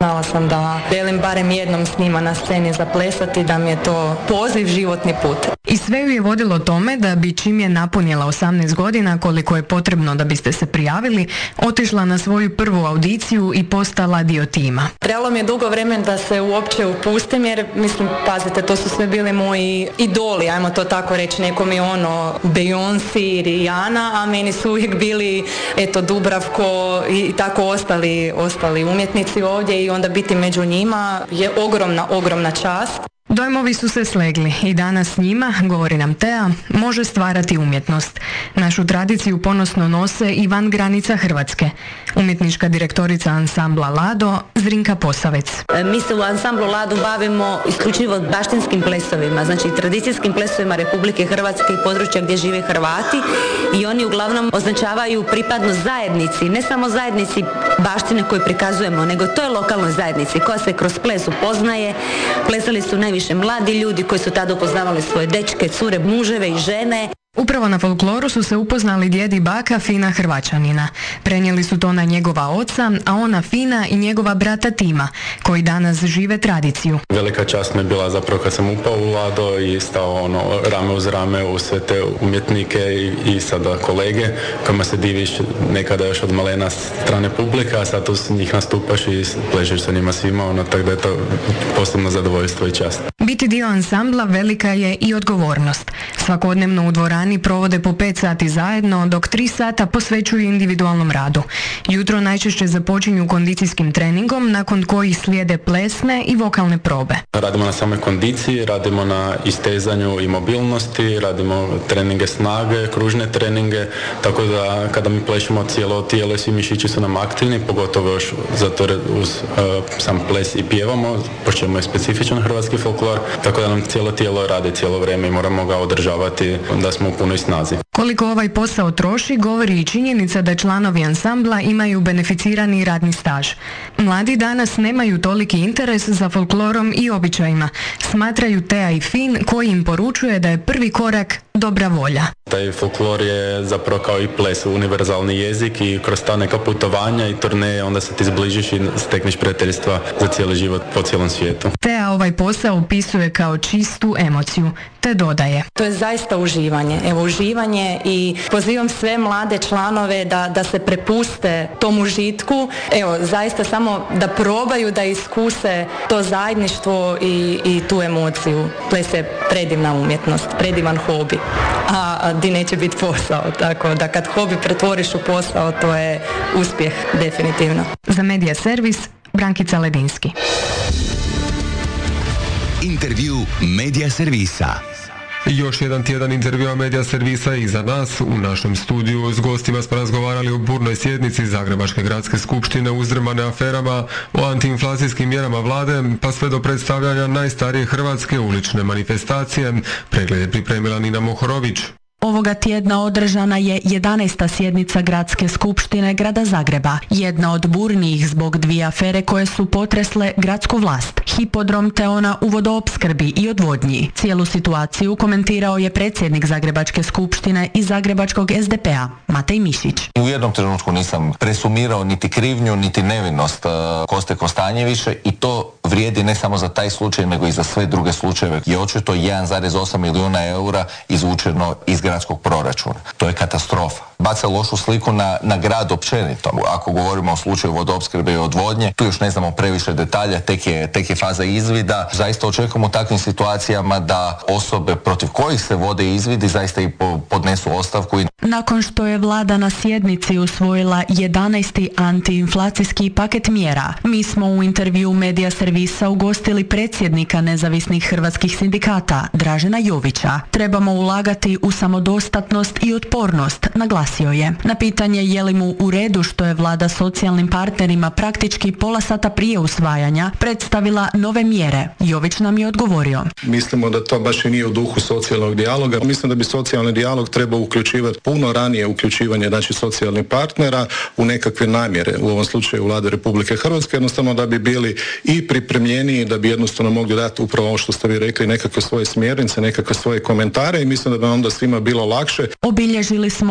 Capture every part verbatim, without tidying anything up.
Znala sam da želim barem jednom s njima na sceni zaplesati, da mi je to poziv, životni put. I sve ju je vodilo tome da bi čim je napunila osamnaest godina, koliko je potrebno da biste se prijavili, otišla na svoju prvu audiciju i postala dio tima. Trebalo mi je dugo vremena da se uopće upustim, jer mislim, pazite, to su sve bili moji idoli, ajmo to tako reći, nekom je ono Beyoncé, Rihanna, a meni su uvijek bili eto Dubravko i tako ostali, ostali umjetnici ovdje i onda biti među njima je ogromna, ogromna čast. Dojmovi su se slegli i danas s njima, govori nam Tea, može stvarati umjetnost. Našu tradiciju ponosno nose i van granica Hrvatske. Umjetnička direktorica ansambla Lado, Zrinka Posavec. Mi se u ansamblu Lado bavimo isključivo baštinskim plesovima, znači tradicijskim plesovima Republike Hrvatske i područja gdje žive Hrvati i oni uglavnom označavaju pripadnost zajednici, ne samo zajednici baštine koju prikazujemo, nego toj lokalnoj zajednici koja se kroz ples upoznaje. Plesali su najviše mladi ljudi koji su tada upoznavali svoje dečke, cure, muževe i žene. Upravo na folkloru su se upoznali djed i baka Fina Hrvaćanina. Prenijeli su to na njegova oca, a ona Fina i njegova brata Tima, koji danas žive tradiciju. Velika čast mi je bila zapravo kad sam upao u Lado i stao ono, rame uz rame u sve te umjetnike i, i sada kolege kojima se diviš nekada još od malena strane publika, a sad tu s njih nastupaš i pležeš sa njima svima, ono, tako da je to posebno zadovoljstvo i čast. Biti dio ansambla velika je i odgovornost. Svakodnevno u dvorani provode po pet sati zajedno, dok tri sata posvećuju individualnom radu. Jutro najčešće započinju kondicijskim treningom, nakon kojih slijede plesne i vokalne probe. Radimo na samoj kondiciji, radimo na istezanju i mobilnosti, radimo treninge snage, kružne treninge, tako da kada mi plešemo cijelo tijelo i svi mišići su nam aktivni, pogotovo još zato uz uh, sam ples i pjevamo, pošto je specifičan hrvatski folklor, tako da nam cijelo tijelo radi cijelo vrijeme i moramo ga održavati da smo u punoj snazi. Koliko ovaj posao troši, govori i činjenica da članovi ansambla imaju beneficirani radni staž. Mladi danas nemaju toliki interes za folklorom i običajima. Smatraju Tea i Fin, koji im poručuje da je prvi korak dobra volja. Taj folklor je zapravo kao i ples, univerzalni jezik i kroz ta neka putovanja i turneje onda se ti zbližiš i stekneš prijateljstva za cijeli život po cijelom svijetu. Tea ovaj posao opisuje kao čistu emociju, te dodaje. To je zaista uživanje. Evo, uživanje i pozivam sve mlade članove da, da se prepuste tom užitku. Evo, zaista samo da probaju da iskuse to zajedništvo i, i tu emociju. Ples je predivna umjetnost, predivan hobi. A, a di neće biti posao, tako da kad hobi pretvoriš u posao, to je uspjeh definitivno. Za Medija Servis, Brankica Ledinski. Intervju Medija Servisa. Još jedan tjedan intervjua Medija Servisa iza nas. U našem studiju s gostima smo razgovarali o burnoj sjednici Zagrebačke gradske skupštine uzdrmane aferama, o antiinflacijskim mjerama vlade, pa sve do predstavljanja najstarije hrvatske ulične manifestacije. Pregled je pripremila Nina Mohorović. Ovoga tjedna održana je jedanaesta sjednica Gradske skupštine Grada Zagreba, jedna od burnijih zbog dvije afere koje su potresle gradsku vlast, hipodrom te ona u vodoopskrbi i odvodnji. Cijelu situaciju komentirao je predsjednik Zagrebačke skupštine i Zagrebačkog es de pe a, Matej Mišić. U jednom trenutku nisam presumirao niti krivnju, niti nevinost Koste Kostanjevića i to vrijedi ne samo za taj slučaj, nego i za sve druge slučajeve. Je očito jedan zarez osam milijuna eura izvučeno iz gradskog proračuna. To je katastrofa. Baca lošu sliku na, na grad općenito. Ako govorimo o slučaju vodoopskrbe i odvodnje, tu još ne znamo previše detalja, tek je, tek je faza izvida. Zaista očekujemo u takvim situacijama da osobe protiv kojih se vode izvidi zaista i podnesu ostavku. Nakon što je vlada na sjednici usvojila jedanaesti antiinflacijski paket mjera, mi smo u intervju Medija Servisa ugostili predsjednika nezavisnih hrvatskih sindikata, Dražena Jovića. Trebamo ulagati u samodostatnost i otpornost, naglasio je. Na pitanje je li mu u redu što je vlada socijalnim partnerima praktički pola sata prije usvajanja predstavila nove mjere, Jović nam je odgovorio. Mislimo da to baš i nije u duhu socijalnog dijaloga. Mislim da bi socijalni dijalog trebao uključivati puno ranije uključivanje znači socijalnih partnera u nekakve namjere, u ovom slučaju Vlade Republike Hrvatske, jednostavno da bi bili i pripremljeniji, da bi jednostavno mogli dati upravo ovo što ste vi rekli, nekakve svoje smjernice, nekakve svoje komentare i mislim da bi onda svima bilo lakše. Obilježili smo i tjedan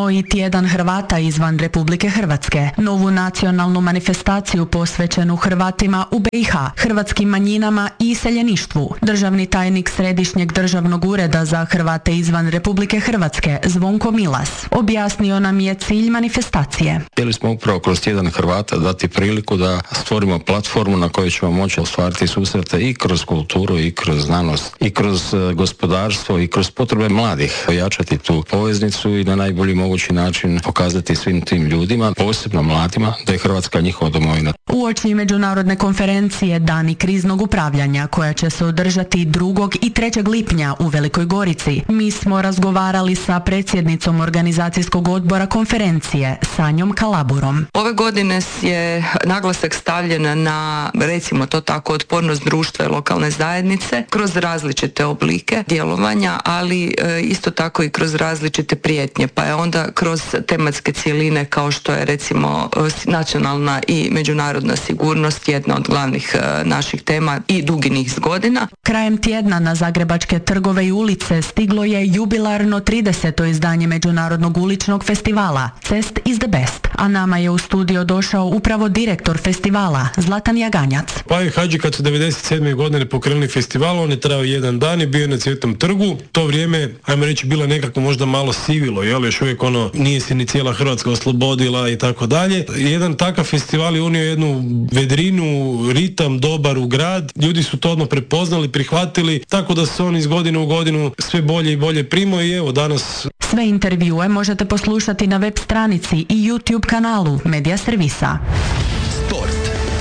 tjedan Hrvata izvan Republike Hrvatske, novu nacionalnu manifestaciju posvećenu Hrvatima u B i H, hrvatskim manjinama i iseljeništvu. Državni tajnik Središnjeg državnog ureda za Hrvate izvan Republike Hrvatske, Zvonko Milas, objasnio nam je cilj manifestacije. Htjeli smo upravo kroz tjedan Hrvata dati priliku da stvorimo platformu na kojoj ćemo moći ostvariti susrete i kroz kulturu, i kroz znanost, i kroz gospodarstvo, i kroz potrebe mladih, ojačati tu poveznicu i na najbolji mogući način pokazati svim tim ljudima, posebno mladima, da je Hrvatska njihova domovina. Uoči međunarodne konferencije Dani kriznog upravljanja, koja će se održati drugog i trećeg lipnja u Velikoj Gorici, mi smo razgovarali sa predsjednicom organizacijskog odbora konferencije, Sanjom Kalaburom. Ove godine je naglasak stavljen na, recimo to tako, otpornost društva i lokalne zajednice kroz različite oblike djelovanja, ali isto tako i kroz različite prijetnje, pa je onda kroz tematske cjeline kao što je recimo nacionalna i međunarodna sigurnost jedna od glavnih naših tema i dugi niz godina. Krajem tjedna na zagrebačke trgove i ulice stiglo je jubilarno trideseto izdanje Međunarodnog uličnog festivala Cest is the best, a nama je u studio došao upravo direktor festivala Zlatan Jaganjac. Pa i Hadži kad su devedeset sedme godine pokrenuli festival, on je trajao jedan dan i bio je na Cvjetnom trgu. To vrijeme, ajmo reći, bilo nekako možda malo sivilo, jel, još uvijek ono, nije se ni cijela Hrvatska oslobodila i tako dalje. Jedan takav festival je unio jednu vedrinu, ritam dobar u grad, ljudi su to odmah prepoznali, prihvatili, tako da se on iz godine u godinu sve bolje i bolje primao i evo danas. Sve intervjue možete poslušati na web stranici i YouTube kanalu Medija Servisa. Sport.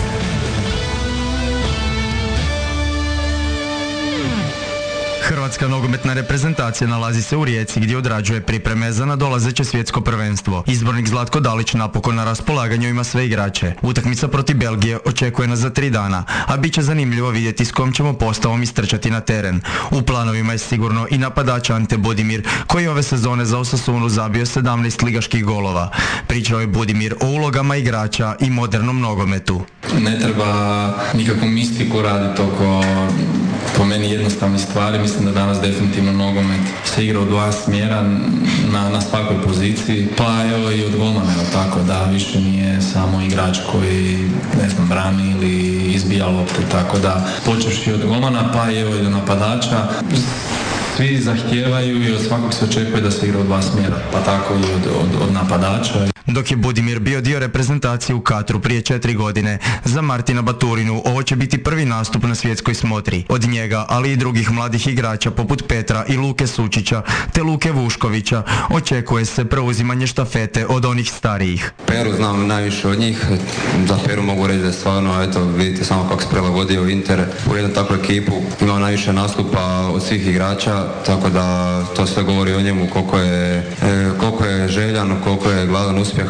Hrvatska nogometna reprezentacija nalazi se u Rijeci gdje odrađuje pripreme za nadolazeće svjetsko prvenstvo. Izbornik Zlatko Dalić napokon na raspolaganju ima sve igrače. Utakmica protiv Belgije očekuje nas za tri dana, a bit će zanimljivo vidjeti s kojom ćemo postavom istrčati na teren. U planovima je sigurno i napadač Ante Budimir, koji ove sezone za Osasunu zabio sedamnaest ligaških golova. Pričao je Budimir o ulogama igrača i modernom nogometu. Ne treba nikakvu mistiku raditi oko, po meni, jednostavnih stvari. Mislim da danas definitivno nogomet se igra u dva smjera na, na svakoj poziciji, pa evo i od golmana, tako da više nije samo igrač koji, ne znam, brani ili izbija lopte, tako da počevši od golmana pa evo i do napadača, svi zahtijevaju i od svakog se očekuje da se igra u dva smjera, pa tako i od, od, od napadača. Dok je Budimir bio dio reprezentacije u Katru prije četiri godine, za Martina Baturinu ovo će biti prvi nastup na svjetskoj smotri. Od njega, ali i drugih mladih igrača poput Petra i Luke Sučića te Luke Vuškovića, očekuje se preuzimanje štafete od onih starijih. Peru znam najviše od njih, za Peru mogu reći da je stvarno, eto, vidite samo kako se prilagodio Inter u jednu takvu ekipu, imao najviše nastupa od svih igrača, tako da to sve govori o njemu, koliko je, koliko je željan, koliko je gladan uspjeha,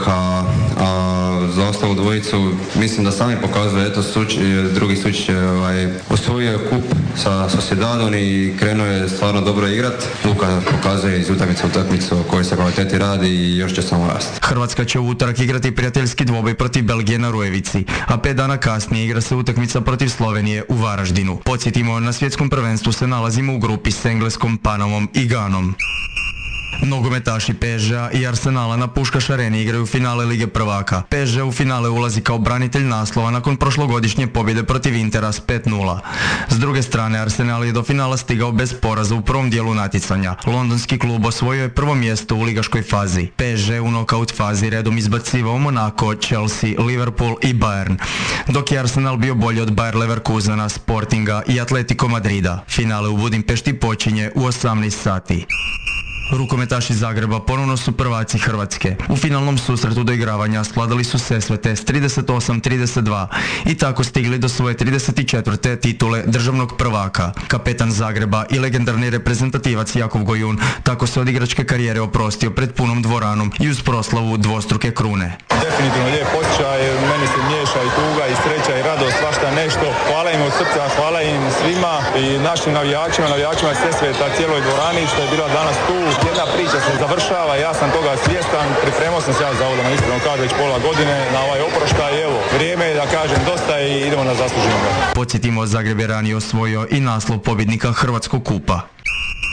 a za ostalu dvojicu mislim da sami pokazuje, eto Suč, drugi Sučić je ovaj, osvojio kup sa Sociedadom i krenuo je stvarno dobro igrat. Luka pokazuje iz utakmice u utakmicu o kojoj se kvaliteti radi i još će samo rasti. Hrvatska će u utorak igrati prijateljski dvoboj protiv Belgije na Rujevici, a pet dana kasnije igra se utakmica protiv Slovenije u Varaždinu. Podsjetimo, na svjetskom prvenstvu se nalazimo u grupi s Engleskom, Panamom i Ganom. Nogometaši P S G-a i Arsenala na Puškaš areni igraju finale Lige prvaka. P S G u finale ulazi kao branitelj naslova nakon prošlogodišnje pobjede protiv Intera s pet nula. S druge strane, Arsenal je do finala stigao bez poraza u prvom dijelu natjecanja. Londonski klub osvojio je prvo mjesto u ligaškoj fazi. P S G u nokaut fazi redom izbacivao Monaco, Chelsea, Liverpool i Bayern, dok je Arsenal bio bolji od Bayer Leverkusena, Sportinga i Atletico Madrida. Finale u Budimpešti počinje u osamnaest sati. Rukometaši Zagreba ponovno su prvaci Hrvatske. U finalnom susretu do igravanja skladali su Sesvete s trideset osam trideset dva i tako stigli do svoje trideset četvrte titule državnog prvaka. Kapetan Zagreba i legendarni reprezentativac Jakov Gojun tako se od igračke karijere oprostio pred punom dvoranom i uz proslavu dvostruke krune. Definitivno lijep osjećaj, meni se miješa i tuga i sreća i radost, svašta nešto. Hvala im od srca, hvala im svima i našim navijačima, navijačima Sesveta, cijeloj dvorani što je bila danas tu. Jedna priča se završava, ja sam toga svjestan, pripremao sam se ja za ovo da nam iskreno kažem već pola godine na ovaj oproštaj i evo, vrijeme je da kažem dosta i idemo na zasluženo. Podsjetimo, Zagreb je ranije osvojio i naslov pobjednika Hrvatskog kupa.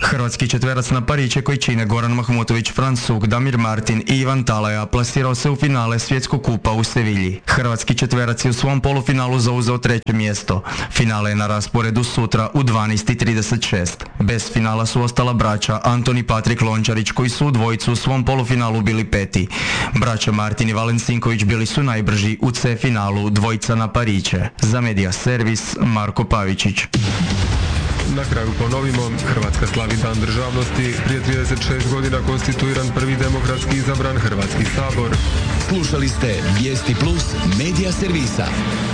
Hrvatski četverac na pariće koji čine Goran Mahmutović, Franz Suk, Damir Martin i Ivan Talaja plasirao se u finale Svjetskog kupa u Sevilji. Hrvatski četverac je u svom polufinalu zauzeo treće mjesto. Finale je na rasporedu sutra u dvanaest i trideset šest. Bez finala su ostala braća Anton i Patrik Lončarić koji su u dvojicu u svom polufinalu bili peti. Braća Martin i Valen Sinković bili su najbrži u C finalu dvojica na pariće. Za Media Servis Marko Pavičić. Na kraju ponovimo, Hrvatska slavi Dan državnosti, prije trideset šest godina konstituiran prvi demokratski izabran Hrvatski sabor. Slušali ste Vijesti Plus Media Servisa.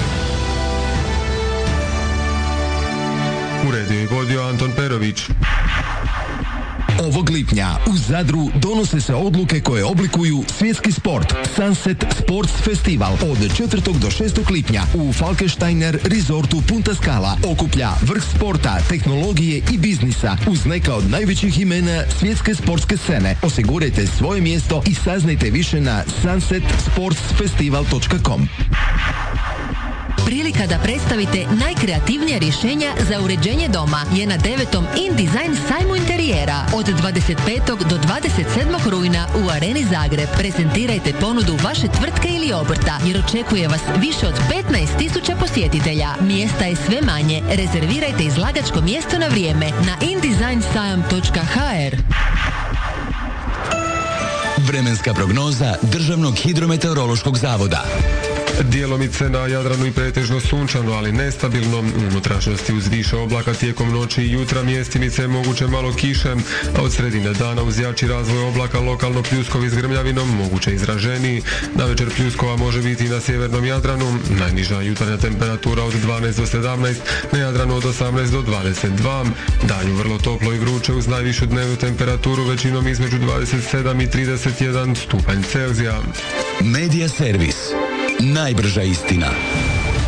Uredio i vodio Anton Perović. Ovog lipnja u Zadru donose se odluke koje oblikuju svjetski sport. Sunset Sports Festival od četvrtog do šestog lipnja u Falkensteiner Resortu Punta Scala okuplja vrh sporta, tehnologije i biznisa uz neka od najvećih imena svjetske sportske scene. Osigurajte svoje mjesto i saznajte više na sunset sports festival točka com. Prilika da predstavite najkreativnija rješenja za uređenje doma je na devetom InDesign sajmu interijera od dvadeset petog do dvadeset sedmog rujna u Areni Zagreb. Prezentirajte ponudu vaše tvrtke ili obrta jer očekuje vas više od petnaest tisuća posjetitelja. Mjesta je sve manje. Rezervirajte izlagačko mjesto na vrijeme na indesign sajam točka ha er. Vremenska prognoza Državnog hidrometeorološkog zavoda. Djelomice na Jadranu i pretežno sunčano, ali nestabilno. U unutrašnjosti uz više oblaka tijekom noći i jutra mjestimice je moguće malo kiše, a od sredine dana uz jači razvoj oblaka lokalno pljuskovi s grmljavinom, moguće izraženiji. Navečer pljuskova može biti i na sjevernom Jadranu. Najniža jutarnja temperatura od dvanaest do sedamnaest, na Jadranu od osamnaest do dvadeset dva. Danju vrlo toplo i vruće uz najvišu dnevnu temperaturu većinom između dvadeset sedam i trideset jedan stupanj Celzija. Media Servis. Najbrža istina.